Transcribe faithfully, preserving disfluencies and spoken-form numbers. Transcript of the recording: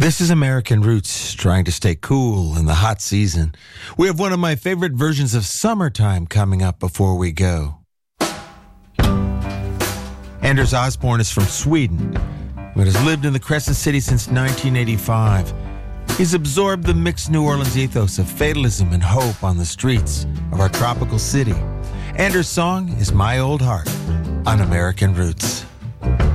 This is American Roots, trying to stay cool in the hot season. We have one of my favorite versions of Summertime coming up before we go. Anders Osborne is from Sweden, but has lived in the Crescent City since nineteen eighty-five. He's absorbed the mixed New Orleans ethos of fatalism and hope on the streets of our tropical city. Anders' song is My Old Heart on American Roots.